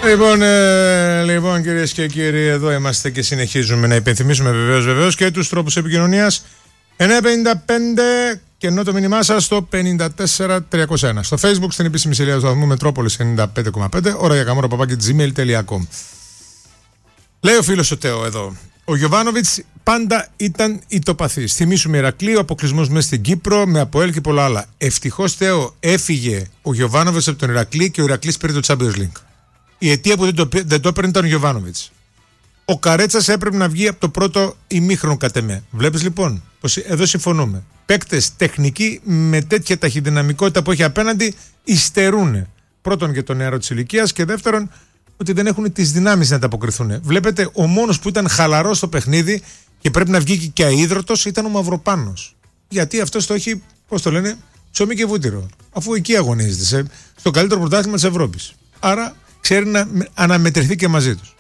Λοιπόν, κυρίες και κύριοι, εδώ είμαστε και συνεχίζουμε να υπενθυμίσουμε βεβαίως και τους τρόπους επικοινωνίας. 955 και ενώ το μήνυμά σας στο 54301. Στο Facebook, στην επίσημη σελίδα του σταθμού Μετρόπολης 95,5. Ώρα για καμόρα @gmail.com. Λέει ο φίλος ο Τέο εδώ. Ο Γιοβάνοβιτς πάντα ήταν ηττοπαθής. Θυμίσουμε Ηρακλή, ο αποκλεισμός μέσα στην Κύπρο, με ΑΠΟΕΛ και πολλά άλλα. Ευτυχώς, Τέο, έφυγε ο Γιοβάνοβιτς από τον Ηρακλή και ο Ηρακλής πήρε το Champions League. Η αιτία που δεν το έπαιρνε ήταν ο Γιοβάνοβιτς. Ο Καρέτσας έπρεπε να βγει από το πρώτο ημίχρονο κατ' εμέ. Βλέπεις λοιπόν πως εδώ συμφωνούμε. Παίκτες τεχνικοί με τέτοια ταχυδυναμικότητα που έχει απέναντι υστερούν. Πρώτον για τον νεαρό της ηλικίας και δεύτερον ότι δεν έχουν τις δυνάμεις να ανταποκριθούν. Βλέπετε, ο μόνος που ήταν χαλαρός στο παιχνίδι και πρέπει να βγει και αείδρωτος ήταν ο Μαυροπάνος. Γιατί αυτός το έχει, πώς το λένε, ψωμί και βούτυρο. Αφού εκεί αγωνίζεται, στο καλύτερο πρωτάθλημα της Ευρώπης. Άρα ξέρει να αναμετρηθεί και μαζί τους.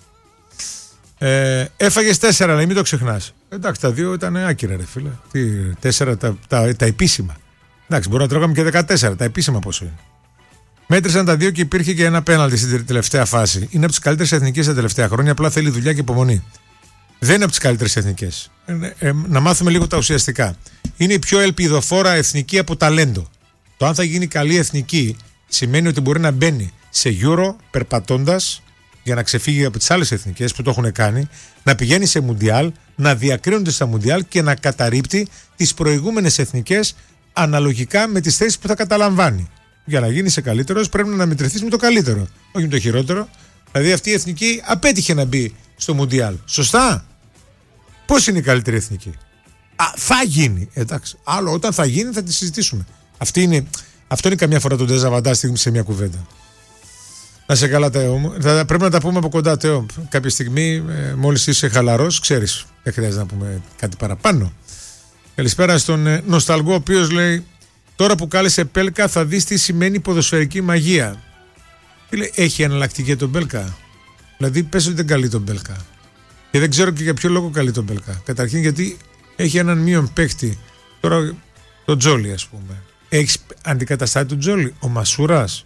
Έφαγες 4, αλλά μην το ξεχνάς. Εντάξει, τα 2 ήταν άκυρα, ρε φίλε. 4 τα επίσημα. Εντάξει, μπορεί να τρώγαμε και 14, τα επίσημα πόσο είναι. Μέτρησαν τα 2 και υπήρχε και ένα πέναλτι στην τελευταία φάση. Είναι από τις καλύτερες εθνικές τα τελευταία χρόνια, απλά θέλει δουλειά και υπομονή. Δεν είναι από τις καλύτερες εθνικές. Να μάθουμε λίγο τα ουσιαστικά. Είναι η πιο ελπιδοφόρα εθνική από ταλέντο. Το αν θα γίνει καλή εθνική σημαίνει ότι μπορεί να μπαίνει σε Euro περπατώντας για να ξεφύγει από τις άλλες εθνικές που το έχουν κάνει, να πηγαίνει σε Μουντιάλ, να διακρίνονται στα Μουντιάλ και να καταρρίπτει τις προηγούμενες εθνικές αναλογικά με τις θέσεις που θα καταλαμβάνει. Για να γίνεις καλύτερος πρέπει να μετρηθείς με το καλύτερο, όχι με το χειρότερο. Δηλαδή αυτή η εθνική απέτυχε να μπει στο Μουντιάλ. Σωστά. Πώς είναι η καλύτερη εθνική? Θα γίνει. Εντάξει. Άλλο όταν θα γίνει θα τη συζητήσουμε. Αυτό είναι καμιά φορά το ντεζαβαντά σε μια κουβέντα. Να σε καλά, Τέο. Πρέπει να τα πούμε από κοντά, Τέο. Κάποια στιγμή, μόλις είσαι χαλαρός, ξέρεις. Δεν χρειάζεται να πούμε κάτι παραπάνω. Καλησπέρα στον Νοσταλγό, ο οποίος λέει: τώρα που κάλεσε Πέλκα, θα δεις τι σημαίνει ποδοσφαιρική μαγεία. Έχει εναλλακτική τον Πέλκα? Δηλαδή, πες ότι δεν καλεί τον Πέλκα. Και δεν ξέρω και για ποιο λόγο καλεί τον Πέλκα. Καταρχήν, γιατί έχει έναν μείον παίχτη. Τώρα, τον Τζόλι, ας πούμε. Έχει αντικαταστάτη τον Τζόλι, ο Μασούρας.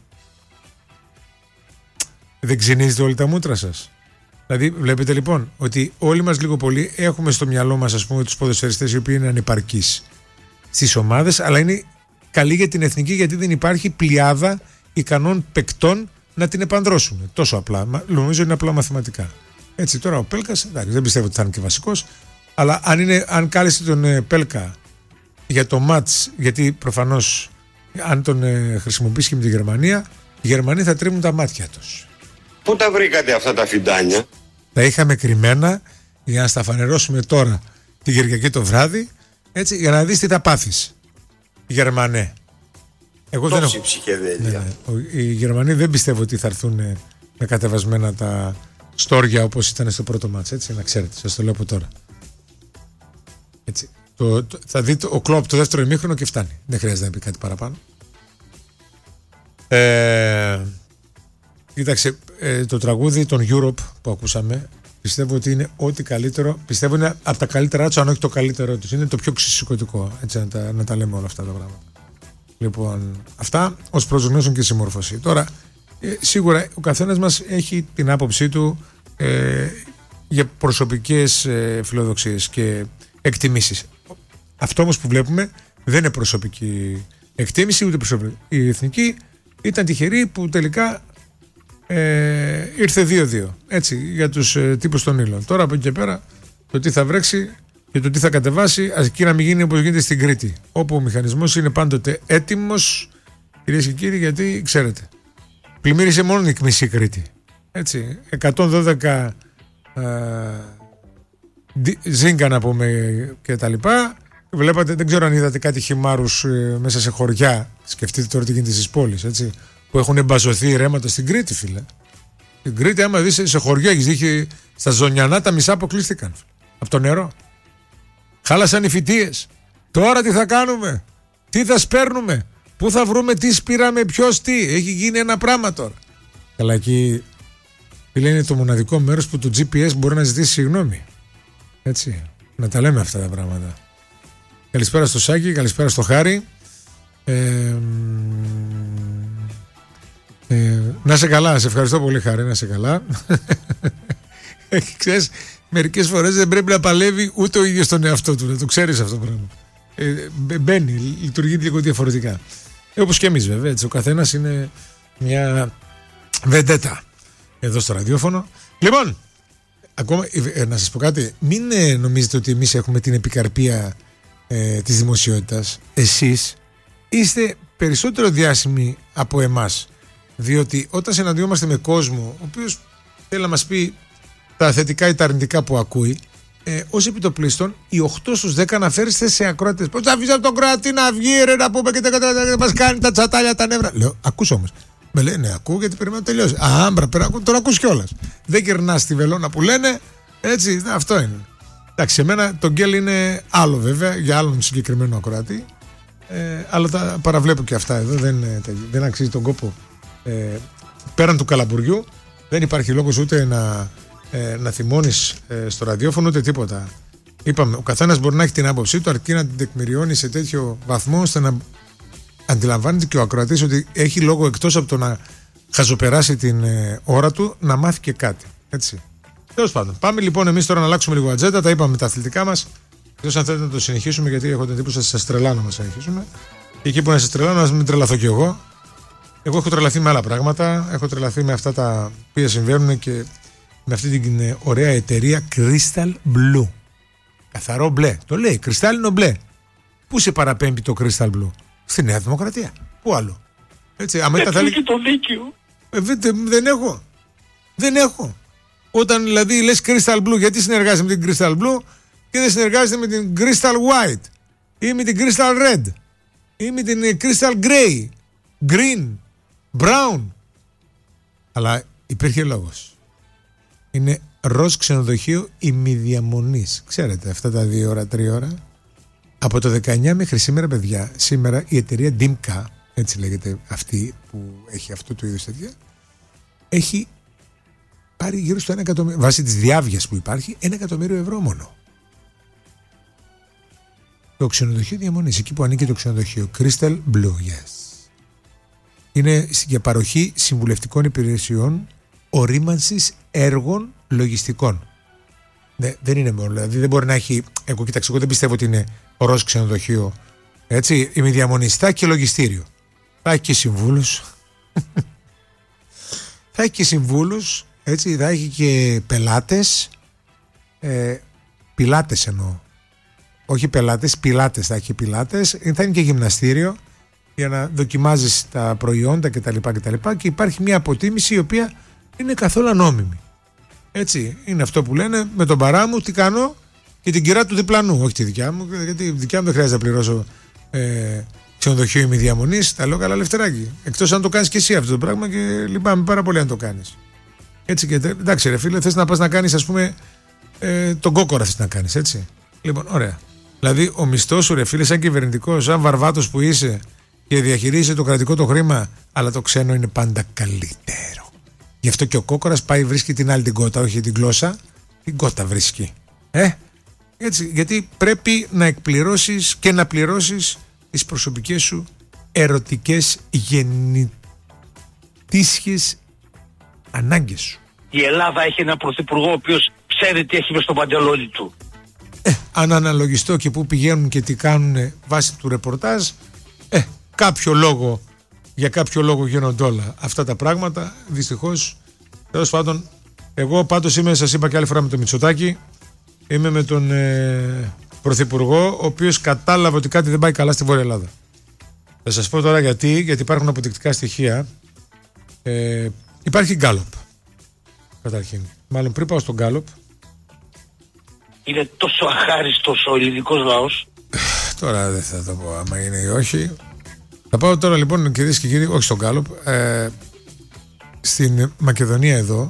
Δεν ξυνίζετε όλοι τα μούτρα σας? Δηλαδή, βλέπετε λοιπόν ότι όλοι μας λίγο πολύ έχουμε στο μυαλό μας, ας πούμε, τους ποδοσφαιριστές οι οποίοι είναι ανυπαρκείς στις ομάδες, αλλά είναι καλοί για την εθνική γιατί δεν υπάρχει πλειάδα ικανών παικτών να την επανδρώσουμε. Τόσο απλά. Νομίζω είναι απλά μαθηματικά. Έτσι, τώρα ο Πέλκας, εντάξει, δεν πιστεύω ότι θα είναι και βασικός, αλλά αν κάλεσε τον Πέλκα για το μάτς, γιατί προφανώς αν τον χρησιμοποιήσει και με τη Γερμανία, οι Γερμανοί θα τρίβουν τα μάτια τους. Πού τα βρήκατε αυτά τα φιντάνια? Τα είχαμε κρυμμένα για να στα φανερώσουμε τώρα την Κυριακή το βράδυ, έτσι, για να δεις τι θα πάθεις. Γερμανέ. Εγώ δεν έχω ψυχεδέλεια. Οι Γερμανοί δεν πιστεύω ότι θα έρθουν με κατεβασμένα τα στόρια όπως ήταν στο πρώτο μάτς, έτσι, να ξέρετε, σας το λέω από τώρα. Έτσι. Θα δείτε ο Κλόπ το δεύτερο ημίχρονο και φτάνει. Δεν χρειάζεται να πει κάτι παραπάνω. Κοίταξε, το τραγούδι των Europe που ακούσαμε, πιστεύω ότι είναι ό,τι καλύτερο. Πιστεύω είναι από τα καλύτερά του, αν όχι το καλύτερό του. Είναι το πιο ξεσηκωτικό, έτσι, να τα λέμε όλα αυτά τα πράγματα. Λοιπόν, αυτά ως προσγνώσεων και συμμόρφωση. Τώρα, σίγουρα ο καθένας μας έχει την άποψή του για προσωπικές φιλοδοξίες και εκτιμήσεις. Αυτό όμως που βλέπουμε δεν είναι προσωπική εκτίμηση ούτε προσωπική. Η εθνική ήταν τυχερή που τελικά ήρθε 2-2, έτσι, για τους τύπους των ύλων. Τώρα από εκεί και πέρα το τι θα βρέξει και το τι θα κατεβάσει, αρκεί να μην γίνει όπως γίνεται στην Κρήτη, όπου ο μηχανισμός είναι πάντοτε έτοιμος, κυρίες και κύριοι, γιατί ξέρετε, πλημμύρισε μόνο η μισή Κρήτη, έτσι, 112 ζύγκα να πούμε και τα λοιπά. Βλέπατε, δεν ξέρω αν είδατε κάτι χυμάρους μέσα σε χωριά, σκεφτείτε τώρα τι γίνεται στις πόλεις, έτσι, που έχουν εμπαζωθεί ρέματα στην Κρήτη, φίλε. Στην Κρήτη, άμα δεις σε χωριά, έχεις δει στα Ζωνιανά τα μισά αποκλείστηκαν από το νερό. Χάλασαν οι φυτίες. Τώρα τι θα κάνουμε? Τι θα σπέρνουμε? Πού θα βρούμε? Τι σπήραμε? Ποιος τι? Έχει γίνει ένα πράγμα τώρα. Καλά, εκεί, φίλε, είναι το μοναδικό μέρος που το GPS μπορεί να ζητήσει συγγνώμη. Έτσι, να τα λέμε αυτά τα πράγματα. Καλησπέρα στο Σάκη, καλησπέρα στο Χάρη. Να σε καλά, σε ευχαριστώ πολύ, Χάρη, να σε καλά. Ξέρεις, μερικές φορές δεν πρέπει να παλεύει ούτε ο ίδιος τον εαυτό του, να το ξέρεις αυτό το πράγμα. Μπαίνει, λειτουργεί λίγο διαφορετικά. Όπως και εμείς βέβαια, έτσι, ο καθένας είναι μια βεντέτα εδώ στο ραδιόφωνο. Λοιπόν, ακόμα, να σας πω κάτι, μην νομίζετε ότι εμείς έχουμε την επικαρπία της δημοσιότητας. Εσείς είστε περισσότερο διάσημοι από εμάς, διότι όταν συναντιόμαστε με κόσμο ο οποίος θέλει να μας πει τα θετικά ή τα αρνητικά που ακούει, ως επιτοπλίστων οι 8 στους 10 αναφέρεστε σε ακροατές. Πώς θα αφήσει από τον Κροατή να βγει, ρε, να πούμε και τα μας κάνει τα τσατάλια, τα νεύρα. Λέω, ακούς όμως. Με λέει, ναι, ακούω γιατί περιμένω να τελειώσει. Άμπρα, τον ακούς κιόλας. Δεν κερνάς τη βελόνα που λένε, έτσι, αυτό είναι. Εντάξει, εμένα το γκέλ είναι άλλο βέβαια, για άλλον συγκεκριμένο ακροατή. Αλλά τα παραβλέπω και αυτά εδώ, δεν αξίζει τον κόπο. Πέραν του καλαμπουριού, δεν υπάρχει λόγος ούτε να θυμώνεις στο ραδιόφωνο ούτε τίποτα. Είπαμε, ο καθένας μπορεί να έχει την άποψή του, αρκεί να την τεκμηριώνει σε τέτοιο βαθμό ώστε να αντιλαμβάνεται και ο ακροατής ότι έχει λόγο, εκτός από το να χαζοπεράσει την ώρα του, να μάθει και κάτι. Έτσι. Τέλος πάντων, πάμε λοιπόν εμείς τώρα να αλλάξουμε λίγο ατζέντα. Τα είπαμε τα αθλητικά μας. Εκτός αν θέλετε να το συνεχίσουμε, γιατί έχω την εντύπωση ότι σας τρελάνω να συνεχίσουμε. Και εκεί που να σας τρελάνω, να μην τρελαθώ κι εγώ. Εγώ έχω τρελαθεί με άλλα πράγματα. Έχω τρελαθεί με αυτά τα οποία συμβαίνουν και με αυτή την ωραία εταιρεία Crystal Blue. Καθαρό μπλε. Το λέει, κρυστάλλινο μπλε. Πού σε παραπέμπει το Crystal Blue? Στη Νέα Δημοκρατία. Πού άλλο? Έτσι, άμα ήταν θέλει... το δίκαιο. Δεν έχω. Όταν δηλαδή λες Crystal Blue, γιατί συνεργάζεσαι με την Crystal Blue και δεν συνεργάζεσαι με την Crystal White ή με την Crystal Red ή με την Crystal Grey, Green, Brown? Αλλά υπήρχε λόγος. Είναι ροζ ξενοδοχείο ημιδιαμονής. Ξέρετε, αυτά τα 2 ώρα, 3 ώρα. Από το 19 μέχρι σήμερα, παιδιά, σήμερα η εταιρεία Dimka, έτσι λέγεται αυτή που έχει αυτού του είδους τέτοια, έχει πάρει γύρω στο 1 εκατομμύριο, βάσει της διάβγειας που υπάρχει, 1 εκατομμύριο ευρώ μόνο. Το ξενοδοχείο διαμονής, εκεί που ανήκει το ξενοδοχείο, Crystal Blue, yes. Είναι για παροχή συμβουλευτικών υπηρεσιών, ορίμανσης έργων λογιστικών. Ναι, δεν είναι μόνο, δηλαδή δεν μπορεί να έχει. Εγώ κοιτάξτε, εγώ δεν πιστεύω ότι είναι ροζ ξενοδοχείο. Έτσι, ημιδιαμονιστά και λογιστήριο. Θα έχει και συμβούλους. Θα έχει και συμβούλους, έτσι, θα έχει και πελάτες. Πιλάτες εννοώ. Όχι πελάτες, πιλάτες, θα έχει πιλάτες. Θα είναι και γυμναστήριο για να δοκιμάζεις τα προϊόντα κτλ. Και υπάρχει μια αποτίμηση η οποία είναι καθόλου ανώμιμη. Έτσι, είναι αυτό που λένε, με τον παρά μου τι κάνω και την κυρά του διπλανού, όχι τη δικιά μου, γιατί η δικιά μου δεν χρειάζεται να πληρώσω ξενοδοχείο ημιδιαμονής, τα λέω καλά λευτεράκι. Εκτός αν το κάνεις και εσύ αυτό το πράγμα και λυπάμαι πάρα πολύ αν το κάνεις. Έτσι και εντάξει ρε φίλε, θες να πας να κάνεις ας πούμε τον κόκορα θες να κάνεις, έτσι. Λοιπόν, ωραία. Δηλαδή ο μισθός σου ρε φίλε, σαν κυβερνητικός, σαν βαρβάτος που είσαι και διαχειρίζεσαι το κρατικό το χρήμα, αλλά το ξένο είναι πάντα καλύτερο. Γι' αυτό και ο κόκορας πάει βρίσκει την άλλη την κότα, όχι την γλώσσα, την κότα βρίσκει. Έτσι, γιατί πρέπει να εκπληρώσεις και να πληρώσεις τις προσωπικές σου ερωτικές γεννητήσιες ανάγκες σου. Η Ελλάδα έχει ένα πρωθυπουργό ο οποίος ξέρει τι έχει μες στο παντελόνι του. Αν αναλογιστώ και πού πηγαίνουν και τι κάνουν βάσει του ρεπορτάζ, για κάποιο λόγο γίνονται όλα αυτά τα πράγματα. Δυστυχώς, τέλος πάντων, εγώ πάντως είμαι, σας είπα και άλλη φορά με το Μητσοτάκη, είμαι με τον πρωθυπουργό, ο οποίος κατάλαβε ότι κάτι δεν πάει καλά στη Βόρεια Ελλάδα. Θα σας πω τώρα γιατί υπάρχουν αποδεικτικά στοιχεία. Υπάρχει γκάλοπ. Καταρχήν. Μάλλον πριν πάω στον γκάλοπ. Είναι τόσο αχάριστος ο ελληνικός λαός. Τώρα δεν θα το πω άμα είναι ή όχι. Θα πάω τώρα λοιπόν, κυρίες και κύριοι, όχι στον γκάλοπ. Στην Μακεδονία εδώ,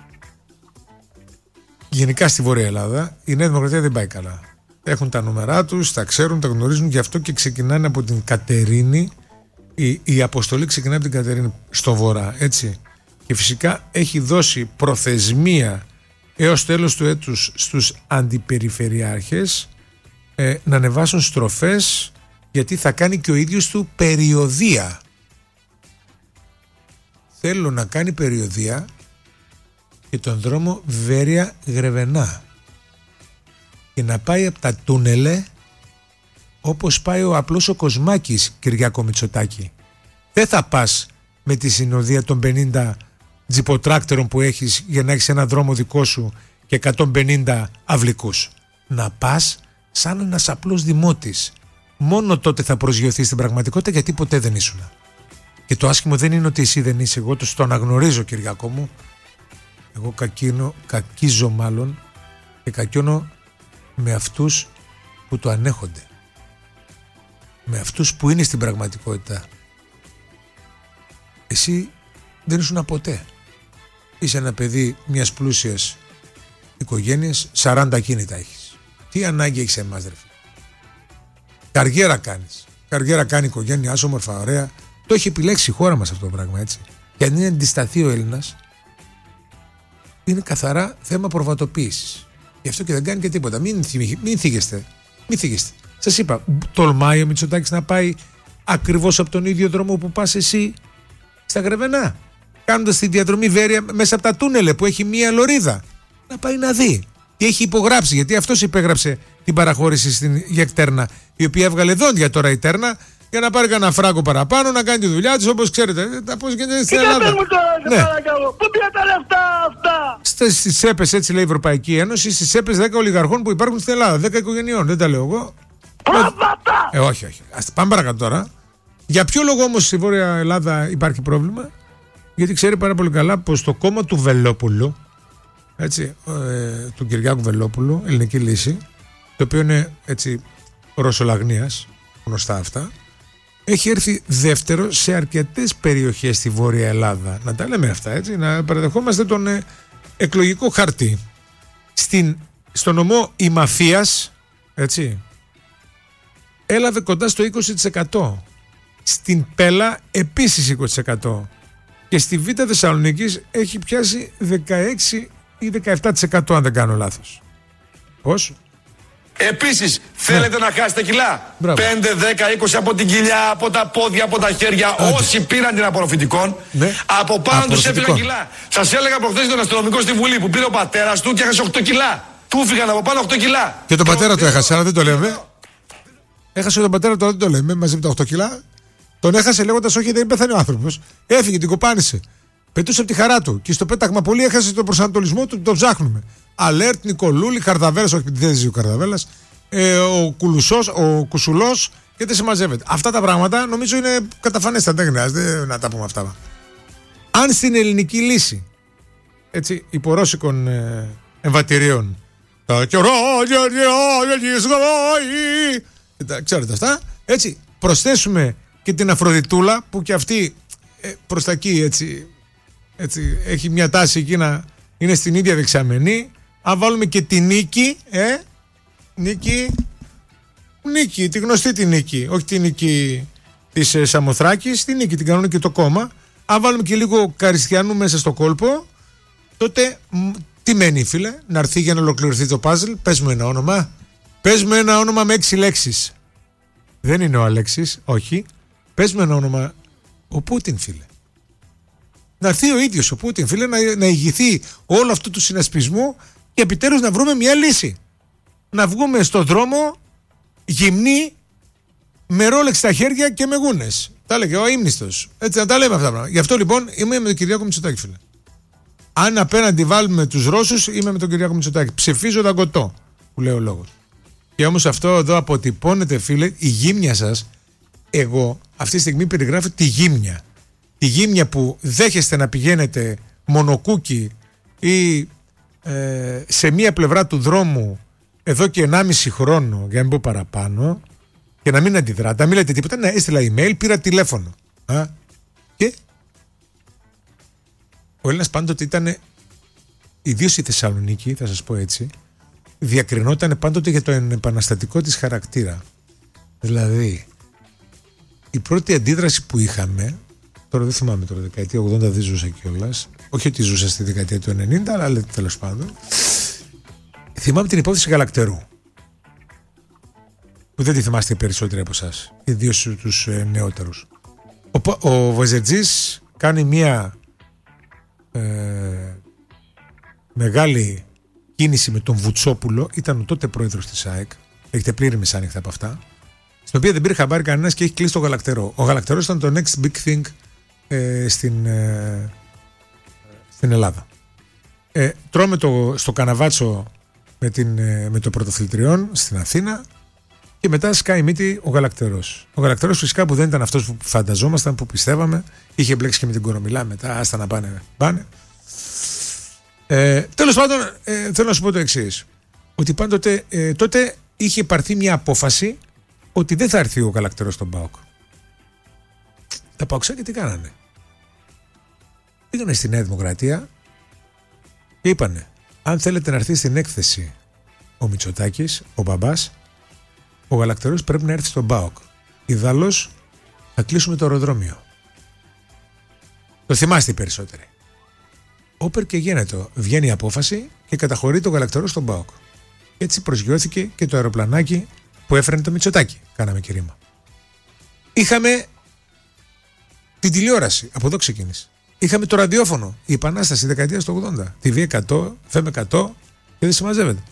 γενικά στη Βόρεια Ελλάδα, η Νέα Δημοκρατία δεν πάει καλά. Έχουν τα νούμερά τους, τα ξέρουν, τα γνωρίζουν, γι' αυτό και ξεκινάνε από την Κατερίνη. Η αποστολή ξεκινάει από την Κατερίνη στο βορρά, έτσι. Και φυσικά έχει δώσει προθεσμία έως τέλος του έτους στους αντιπεριφερειάρχες να ανεβάσουν στροφές, γιατί θα κάνει και ο ίδιος του περιοδεία θέλω να κάνει περιοδεία και τον δρόμο Βέρεια-Γρεβενά και να πάει από τα τούνελε όπως πάει ο απλός ο Κοσμάκης, Κυριάκο Μητσοτάκη. Δεν θα πας με τη συνοδεία των 50 τζιποτράκτερων που έχεις για να έχεις ένα δρόμο δικό σου και 150 αυλικούς. Να πας σαν ένας απλός δημότης. Μόνο τότε θα προσγειωθείς στην πραγματικότητα, γιατί ποτέ δεν ήσουνα. Και το άσχημο δεν είναι ότι εσύ δεν είσαι. Εγώ το αναγνωρίζω, Κυριάκο μου. Εγώ κακίζω μάλλον και κακιώνω με αυτούς που το ανέχονται. Με αυτούς που είναι στην πραγματικότητα. Εσύ δεν ήσουν ποτέ. Είσαι ένα παιδί μιας πλούσιας οικογένειας, 40 κίνητα έχεις. Τι ανάγκη έχεις εμάς, ρε φίλε? Καριέρα κάνεις. Καριέρα κάνει η οικογένειά σου, όμορφα, ωραία. Το έχει επιλέξει η χώρα μας αυτό το πράγμα, έτσι. Και αν είναι αντισταθεί ο Έλληνας, είναι καθαρά θέμα προβατοποίησης. Γι' αυτό και δεν κάνει και τίποτα. Μην θίγεστε. Σας είπα, τολμάει ο Μητσοτάκης να πάει ακριβώς από τον ίδιο δρόμο που πας εσύ στα Γρεβενά, κάνοντας τη διαδρομή Βέρεια μέσα από τα τούνελε που έχει μία λωρίδα, να πάει να δει τι έχει υπογράψει, γιατί αυτός υπέγραψε την παραχώρηση για Εκτέρνα, η οποία έβγαλε δόντια τώρα η Τέρνα για να πάρει κανένα φράγκο παραπάνω, να κάνει τη δουλειά της, όπως ξέρετε. Πώς γίνεται στην Ελλάδα. Μου τώρα, σε παρακαλώ. Πού πήγαν τα λεφτά αυτά? Στις ΣΕΠΕΣ, έτσι λέει η Ευρωπαϊκή Ένωση, στις ΣΕΠΕΣ 10 ολιγαρχών που υπάρχουν στην Ελλάδα, 10 οικογενειών, δεν τα λέω εγώ. Πρόβατα! Όχι. Ας πάμε παρακάτω τώρα. Για ποιο λόγο όμως στη Βόρεια Ελλάδα υπάρχει πρόβλημα? Γιατί ξέρει πάρα πολύ καλά πως το κόμμα του Βελόπουλου, έτσι, του Κυριάκου Βελόπουλου, Ελληνική Λύση, το οποίο είναι έτσι Ρωσολαγνίας, γνωστά αυτά, έχει έρθει δεύτερο σε αρκετές περιοχές στη Βόρεια Ελλάδα. Να τα λέμε αυτά, έτσι, να παραδεχόμαστε τον εκλογικό χαρτί. Στο νομό Ημαφίας, έτσι, έλαβε κοντά στο 20%. Στην Πέλα επίσης 20%. Και στη Β' Θεσσαλονίκης έχει πιάσει 16 ή 17%, αν δεν κάνω λάθος. Πώς? Επίσης, θέλετε να χάσετε κιλά? 5, 10, 20 από την κοιλιά, από τα πόδια, από τα χέρια. Όσοι πήραν την απορροφητικών, από πάνω τους έφυγαν κιλά. Σας έλεγα προχθές τον αστυνομικό στη Βουλή που πήρε ο πατέρας του και έχασε 8 κιλά. Του έφυγαν από πάνω 8 κιλά. Και τον πατέρα του έχασε, αλλά δεν το λέμε. Έχασε τον πατέρα του, δεν το λέμε, μαζί με τα 8 κιλά. Τον έχασε λέγοντας όχι, δεν πέθανε ο άνθρωπος. Έφυγε, την κοπάνισε. Πετούσε από τη χαρά του. Και στο πέταγμα πολύ έχασε τον προσανατολισμό του, τον ψάχνουμε. Αλέρτ, Νικολούλη, Καρδαβέλας, όχι δεν ζει ο Καρδαβέλας, ο Κουσουλός και δεν συμμαζεύεται. Αυτά τα πράγματα νομίζω είναι καταφανέστατα, δεν χρειάζεται να τα πούμε αυτά. Αν στην Ελληνική Λύση, έτσι, υπορώσικων εμβατηρίων, ξέρετε αυτά, έτσι, προσθέσουμε και την Αφροδιτούλα που και αυτή προς τα εκεί, έτσι, έχει μια τάση εκεί να είναι στην ίδια δεξαμενή. Αν βάλουμε και τη Νίκη, Νίκη, τη γνωστή τη Νίκη, όχι τη Νίκη της Σαμοθράκης, τη Νίκη την κανονική το κόμμα. Αν βάλουμε και λίγο Καριστιανού μέσα στο κόλπο, τότε τι μένει, φίλε? Να έρθει για να ολοκληρωθεί το πάζλ. Πες μου ένα όνομα. Πες μου ένα όνομα με 6 λέξεις. Δεν είναι ο Αλέξης, όχι. Πες μου ένα όνομα. Ο Πούτιν, φίλε. Να έρθει ο ίδιος ο Πούτιν, φίλε, να ηγηθεί όλο αυτού του συνασπισμού και επιτέλους να βρούμε μια λύση. Να βγούμε στον δρόμο γυμνοί, με ρόλεξ στα χέρια και με γούνες. Τα έλεγε ο αείμνηστος. Έτσι, να τα λέμε αυτά τα πράγματα. Γι' αυτό λοιπόν είμαι με τον Κυριάκο Μητσοτάκη, φίλε. Αν απέναντι βάλουμε τους Ρώσους, είμαι με τον Κυριάκο Μητσοτάκη. Ψηφίζω δαγκωτό, που λέει ο λόγος. Και όμως αυτό εδώ αποτυπώνεται, φίλε, η γύμνια σας. Εγώ αυτή τη στιγμή περιγράφω τη γύμνια. Τη γύμνια που δέχεστε να πηγαίνετε μονοκούκι ή σε μία πλευρά του δρόμου εδώ και 1,5 χρόνο, για να μην πω παραπάνω, και να μην αντιδράτε, να μην λέτε τίποτα. Ναι, έστειλα email, πήρα τηλέφωνο. Και ο Έλληνας πάντοτε ήταν, ιδίως στη Θεσσαλονίκη, θα σας πω έτσι, διακρινόταν πάντοτε για τον επαναστατικό της χαρακτήρα. Δηλαδή, η πρώτη αντίδραση που είχαμε, τώρα δεν θυμάμαι τώρα, δεκαετία 80 δεν ζούσα κιόλας, όχι ότι ζούσα στη δεκαετία του 90, αλλά τέλος πάντων, θυμάμαι την υπόθεση Γαλακτερού, που δεν τη θυμάστε περισσότεροι από εσάς, ιδίως τους νεότερους. Ο Βεζετζής κάνει μια μεγάλη κίνηση με τον Βουτσόπουλο, ήταν ο τότε πρόεδρος της ΑΕΚ. Έχετε πλήρη μεσάνυχτα από αυτά. Στην οποία δεν πήρε χαμπάρι κανένας και έχει κλείσει το Γαλακτερό. Ο Γαλακτερός ήταν το next big thing στην Ελλάδα. Τρώμε στο Καναβάτσο με το πρωτοθλητριόν στην Αθήνα και μετά σκάει μύτη ο Γαλακτερός. Ο Γαλακτερός φυσικά που δεν ήταν αυτός που φανταζόμασταν, που πιστεύαμε, είχε μπλέξει και με την Κορομιλά μετά, άστα να πάνε. Τέλος πάντων, θέλω να σου πω το εξής. Ότι πάντοτε τότε είχε πάρθει μια απόφαση ότι δεν θα έρθει ο Γαλακτερός στον ΠΑΟΚ. Τα ΠΑΟΚσάκια τι κάνανε? Πήγανε στη Νέα Δημοκρατία και είπανε, αν θέλετε να έρθει στην έκθεση ο Μητσοτάκης, ο μπαμπάς, ο Γαλακτερός πρέπει να έρθει στον ΠΑΟΚ. Ιδάλλως θα κλείσουμε το αεροδρόμιο. Το θυμάστε οι περισσότεροι. Όπερ και γίνεται. Βγαίνει η απόφαση και καταχωρεί το Γαλακτερό στον ΠΑΟΚ. Έτσι προσγειώθηκε και το αεροπλανάκι που έφερνε το Μητσοτάκη. Κάναμε κηρύγμα. Είχαμε την τηλεόραση. Από εδώ ξεκίνησε. Είχαμε το ραδιόφωνο. Η επανάσταση δεκαετίας του 80. TV 100, FM 100 και δεν συμμαζεύεται.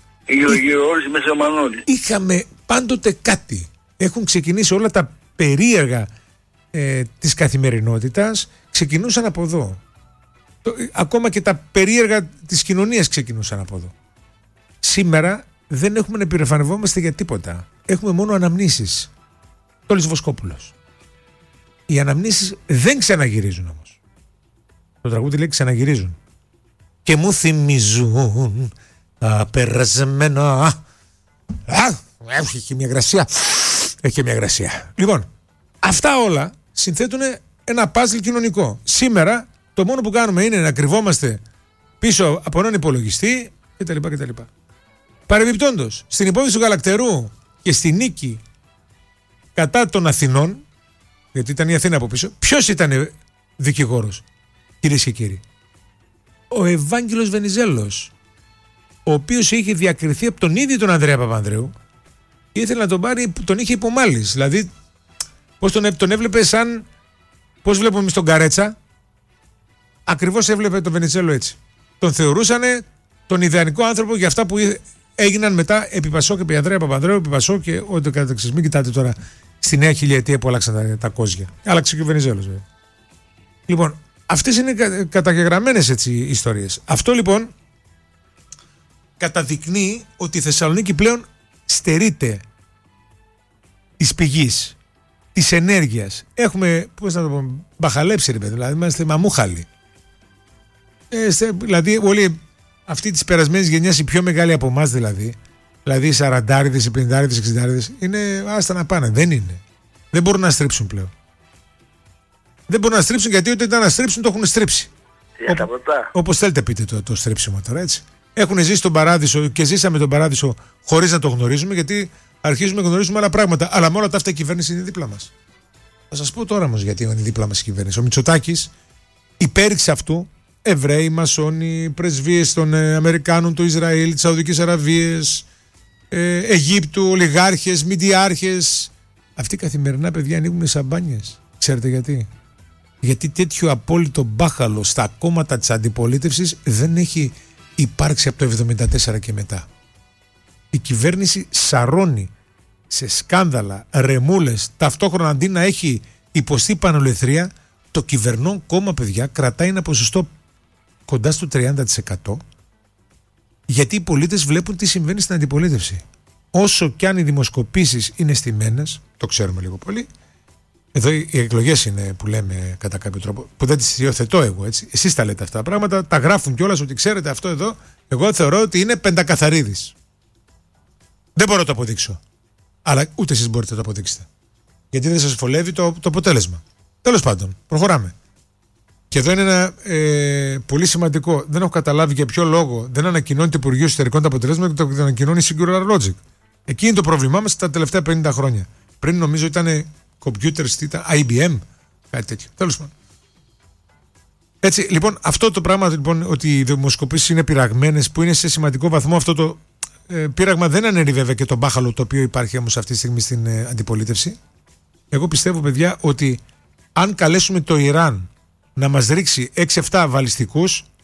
Είχαμε πάντοτε κάτι. Έχουν ξεκινήσει όλα τα περίεργα της καθημερινότητας. Ξεκινούσαν από εδώ. Ακόμα και τα περίεργα της κοινωνίας ξεκινούσαν από εδώ. Σήμερα δεν έχουμε να επιρρεφανευόμαστε για τίποτα. Έχουμε μόνο αναμνήσεις. Τόλης Βοσκόπουλος. Οι αναμνήσεις δεν ξαναγυρίζουν όμως. Το τραγούδι λέει ξαναγυρίζουν. Και μου θυμίζουν τα περασμένα. Έχει μια γρασία. Έχει μια γρασία. Λοιπόν, αυτά όλα συνθέτουν ένα παζλ κοινωνικό. Σήμερα το μόνο που κάνουμε είναι να κρυβόμαστε πίσω από έναν υπολογιστή κτλ. Παρεμπιπτόντως, στην υπόθεση του Γαλακτερού και στη νίκη κατά των Αθηνών, γιατί ήταν η Αθήνα από πίσω, ποιος ήταν δικηγόρος, κυρίες και κύριοι? Ο Ευάγγελος Βενιζέλος, ο οποίος είχε διακριθεί από τον ίδιο τον Ανδρέα Παπανδρέου και ήθελε να τον πάρει, τον είχε υπομάλεις. Δηλαδή, πώς τον έβλεπε σαν, πώς βλέπουμε εμείς τον Καρέτσα, ακριβώς έβλεπε τον Βενιζέλο έτσι. Τον θεωρούσανε τον ιδεανικό άνθρωπο για αυτά που έγιναν μετά επί Πασόκ και επί Ανδρέα Παπανδρέου, επί Πασόκ και ό,τι καταξής. Μην κοιτάτε τώρα στη νέα χιλιετία που άλλαξαν τα κόζια. Άλλαξε και ο Βενιζέλος βέβαια. Λοιπόν, αυτές είναι καταγεγραμμένες έτσι ιστορίες. Αυτό λοιπόν καταδεικνύει ότι η Θεσσαλονίκη πλέον στερείται της πηγής, της ενέργειας. Έχουμε, πώς να το πω, μπαχαλέψει ρε παιδί, δηλαδή είμαστε μαμούχαλοι. Δηλαδή όλοι αυτοί της περασμένης γενιάς, οι πιο μεγάλοι από εμάς δηλαδή οι 40'άδες, οι 50'άδες, οι 60'άδες, είναι άστα να πάνε. Δεν είναι. Δεν μπορούν να στρίψουν πλέον. Δεν μπορούν να στρίψουν γιατί όταν ήταν να στρίψουν το έχουν στρίψει. Όπως θέλετε πείτε το στρίψιμο τώρα, έτσι. Έχουν ζήσει τον παράδεισο και ζήσαμε τον παράδεισο χωρίς να το γνωρίζουμε, γιατί αρχίζουμε να γνωρίζουμε άλλα πράγματα. Αλλά με όλα τα αυτά η κυβέρνηση είναι δίπλα μας. Θα σας πω τώρα όμως γιατί είναι δίπλα μας η κυβέρνηση. Ο Μητσοτάκης υπέριξε αυτού. Εβραίοι, μασόνοι, πρεσβείες των Αμερικάνων, του Ισραήλ, της Σαουδικής Αραβίας, Αιγύπτου, ολιγάρχες, μηντιάρχες. Αυτοί καθημερινά παιδιά ανοίγουν σαμπάνιες. Ξέρετε γιατί? Γιατί τέτοιο απόλυτο μπάχαλο στα κόμματα της αντιπολίτευσης δεν έχει υπάρξει από το 1974 και μετά. Η κυβέρνηση σαρώνει σε σκάνδαλα, ρεμούλες, ταυτόχρονα αντί να έχει υποστεί πανολεθρία, το κυβερνών κόμμα παιδιά κρατάει ένα ποσοστό κοντά στο 30%, γιατί οι πολίτες βλέπουν τι συμβαίνει στην αντιπολίτευση. Όσο κι αν οι δημοσκοπήσεις είναι στημένες, το ξέρουμε λίγο πολύ, εδώ οι εκλογές είναι που λέμε κατά κάποιο τρόπο, που δεν τις υιοθετώ εγώ έτσι, εσείς τα λέτε αυτά τα πράγματα, τα γράφουν κιόλας ότι ξέρετε αυτό εδώ, εγώ θεωρώ ότι είναι πεντακαθαρίδης. Δεν μπορώ να το αποδείξω, αλλά ούτε εσείς μπορείτε να το αποδείξετε, γιατί δεν σας βολεύει το αποτέλεσμα. Τέλος πάντων, προχωράμε. Και εδώ είναι ένα πολύ σημαντικό. Δεν έχω καταλάβει για ποιο λόγο δεν ανακοινώνει το Υπουργείο Εσωτερικών τα αποτελέσματα και το ανακοινώνει η Singular Logic. Εκεί είναι το πρόβλημά μας τα τελευταία 50 χρόνια. Πριν νομίζω ήταν computers, ήταν IBM, κάτι τέτοιο. Τέλος πάντων. Έτσι, λοιπόν, αυτό το πράγμα λοιπόν, ότι οι δημοσκοπήσεις είναι πειραγμένες, που είναι σε σημαντικό βαθμό αυτό το πείραγμα, δεν αναιρεί βέβαια και το μπάχαλο το οποίο υπάρχει όμως αυτή τη στιγμή στην αντιπολίτευση. Εγώ πιστεύω, παιδιά, ότι αν καλέσουμε το Ιράν να μας ρίξει 6-7 βαλιστικούς,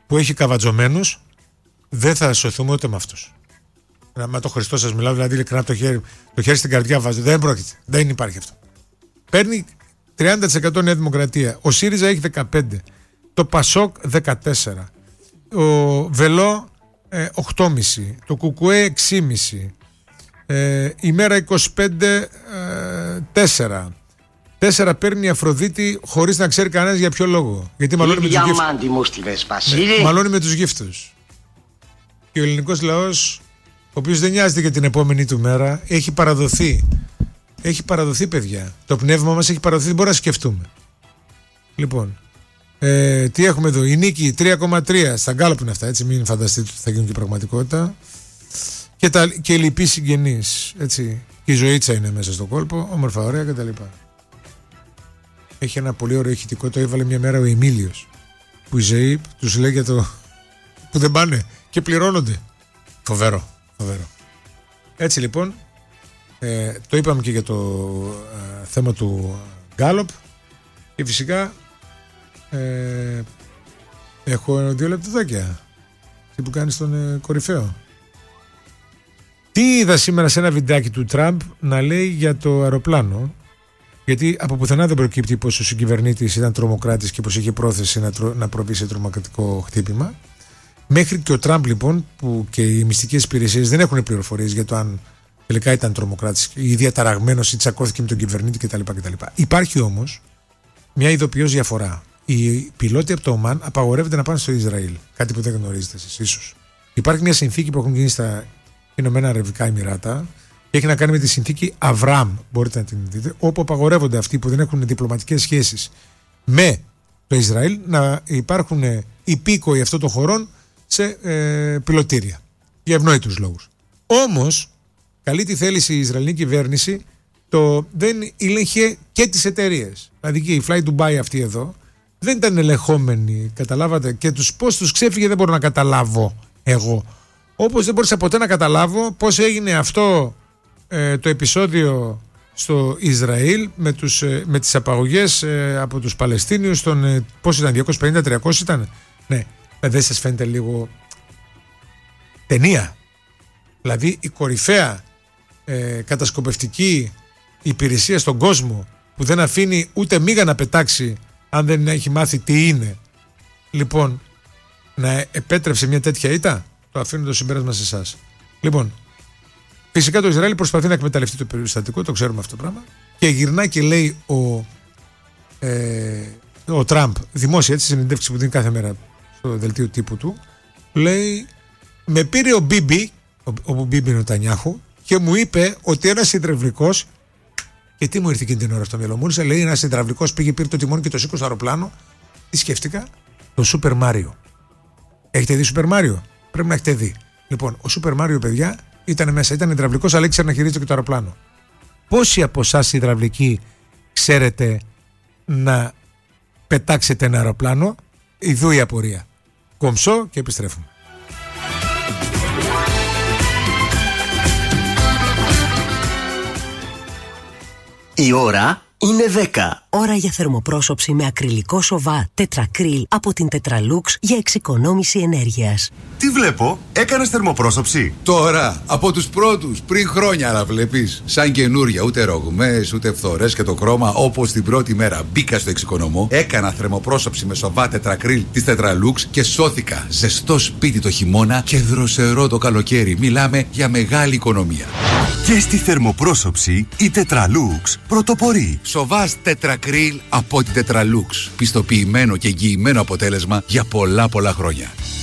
που έχει καβατζωμένους, δεν θα σωθούμε ούτε με αυτούς. Με το Χριστό σας μιλάω, δηλαδή ειλικρινά το χέρι στην καρδιά βάζω. Δεν πρόκειται. Δεν υπάρχει αυτό. Παίρνει 30% Νέα Δημοκρατία. Ο ΣΥΡΙΖΑ έχει 15%. Το ΠΑΣΟΚ 14%. Ο Βελό 8,5%. Το ΚΚΕ 6,5%. Η Μέρα 25 4. 4 παίρνει η Αφροδίτη χωρίς να ξέρει κανένας για ποιο λόγο. Γιατί μαλώνει με τους γύφτους. Μαλώνει με τους γύφτους. Και ο ελληνικός λαός, ο οποίος δεν νοιάζεται για την επόμενη του μέρα, έχει παραδοθεί. Έχει παραδοθεί, παιδιά. Το πνεύμα μας έχει παραδοθεί, δεν μπορούμε να σκεφτούμε. Λοιπόν, τι έχουμε εδώ. Η Νίκη 3,3. Στα γκάλωπ είναι αυτά, έτσι. Μην φανταστείτε ότι θα γίνουν και πραγματικότητα. Και λοιποί συγγενείς, έτσι. Και η Ζωήτσα είναι μέσα στο κόλπο, όμορφα, ωραία κτλ. Έχει ένα πολύ ωραίο ηχητικό, το έβαλε μια μέρα ο Εμίλιος, που η ΖΕΗ τους λέει για το που δεν πάνε και πληρώνονται. Φοβερό. Έτσι λοιπόν, το είπαμε και για το θέμα του Γκάλοπ και φυσικά έχω 2 λεπτοδάκια τι που κάνει στον κορυφαίο. Τι είδα σήμερα σε ένα βιντεάκι του Τραμπ να λέει για το αεροπλάνο, γιατί από πουθενά δεν προκύπτει πως ο συγκυβερνήτης ήταν τρομοκράτης και πως είχε πρόθεση να προβεί σε τρομοκρατικό χτύπημα. Μέχρι και ο Τραμπ λοιπόν, που και οι μυστικές υπηρεσίες δεν έχουν πληροφορίες για το αν τελικά ήταν τρομοκράτης ή διαταραγμένος ή τσακώθηκε με τον κυβερνήτη κτλ. Υπάρχει όμως μια ειδοποιώς διαφορά. Οι πιλότοι από το Ομάν απαγορεύονται να πάνε στο Ισραήλ. Κάτι που δεν γνωρίζετε εσείς ίσως. Υπάρχει μια συνθήκη που έχουν γίνει στα Ηνωμένα Αραβικά Εμιράτα και έχει να κάνει με τη συνθήκη Αβραάμ. Μπορείτε να την δείτε. Όπου απαγορεύονται αυτοί που δεν έχουν διπλωματικές σχέσεις με το Ισραήλ να υπάρχουν υπήκοοι αυτών των χωρών σε πιλωτήρια. Για ευνόητους λόγους. Όμως, καλή τη θέληση η Ισραηλινή κυβέρνηση δεν έλεγχε και τις εταιρείες. Δηλαδή και η Fly Dubai αυτή εδώ δεν ήταν ελεγχόμενη, καταλάβατε, και πώς τους ξέφυγε δεν μπορώ να καταλάβω εγώ. Όπως δεν μπορούσα ποτέ να καταλάβω πώς έγινε αυτό το επεισόδιο στο Ισραήλ με τις απαγωγές από τους Παλαιστίνιους πώς ήταν, 250-300 ήταν. Ναι, δεν σας φαίνεται λίγο ταινία? Δηλαδή η κορυφαία κατασκοπευτική υπηρεσία στον κόσμο που δεν αφήνει ούτε μίγα να πετάξει αν δεν έχει μάθει τι είναι, λοιπόν, να επέτρεψε μια τέτοια ήττα. Το αφήνω το συμπέρασμα σε εσάς. Λοιπόν, φυσικά το Ισραήλ προσπαθεί να εκμεταλλευτεί το περιστατικό, το ξέρουμε αυτό το πράγμα, και γυρνά και λέει ο Τραμπ, δημόσια έτσι, συνεντεύξη που δίνει κάθε μέρα στο δελτίο τύπου του, λέει, με πήρε ο Μπίμπι, όπου Μπίμπι είναι ο Τανιάχου, και μου είπε ότι ένας υδραυλικός, και τι μου ήρθε εκείνη την ώρα στο μυαλό μου, λέει ένας υδραυλικός πήγε, πήρε το τιμόνι και το σήκωσε στο αεροπλάνο. Τι σκέφτηκα? Το Σούπερ Μάριο. Έχετε δει Σούπερ Μάριο? Πρέπει να έχετε δει. Λοιπόν, ο Σούπερ Μάριο, παιδιά, ήταν μέσα, ήταν υδραυλικός, αλλά ήξερε να χειρίζεται και το αεροπλάνο. Πόσοι από εσάς υδραυλικοί ξέρετε να πετάξετε ένα αεροπλάνο? Ιδού η απορία. Κομψό και επιστρέφουμε. Η ώρα είναι 10. Ώρα για θερμοπρόσωψη με ακριλικό σοβά τετρακρίλ από την Tetralux για εξοικονόμηση ενέργειας. Τι βλέπω, έκανες θερμοπρόσωψη? Τώρα, από τους πρώτους, πριν χρόνια, αλλά βλέπεις. Σαν καινούρια, ούτε ρογμές, ούτε φθορές και το χρώμα, όπως την πρώτη μέρα μπήκα στο εξοικονομώ, έκανα θερμοπρόσωψη με σοβά τετρακρίλ της Tetralux και σώθηκα. Ζεστό σπίτι το χειμώνα και δροσερό το καλοκαίρι. Μιλάμε για μεγάλη οικονομία. Και στη θερμοπρόσωψη η Tetralux πρωτοπορεί. Σοβάς τετρακρίλ από την Tetralux. Πιστοποιημένο και εγγυημένο αποτέλεσμα για πολλά χρόνια.